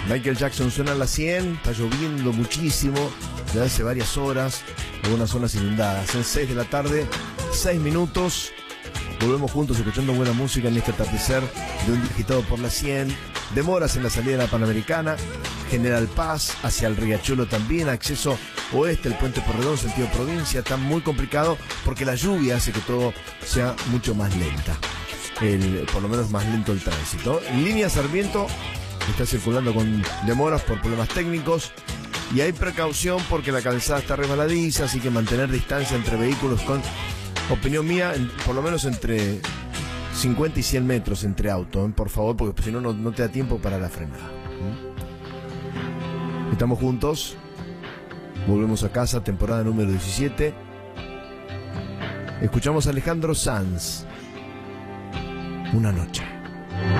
Michael Jackson suena a las 100, está lloviendo muchísimo, desde hace varias horas, algunas zonas inundadas. En 6 de la tarde, 6 minutos, volvemos juntos escuchando buena música en este atardecer de un día agitado por la 100. Demoras en la salida de la Panamericana, General Paz, hacia el Riachuelo también, acceso oeste, el Puente Porredón, sentido provincia, está muy complicado porque la lluvia hace que todo sea mucho más lenta. Por lo menos más lento el tránsito. Línea Sarmiento está circulando con demoras por problemas técnicos y hay precaución porque la calzada está resbaladiza, así que mantener distancia entre vehículos con, opinión mía, por lo menos entre 50 y 100 metros entre autos, por favor, porque si no, no te da tiempo para la frenada. Estamos juntos, volvemos a casa, temporada número 17. Escuchamos a Alejandro Sanz, Una noche.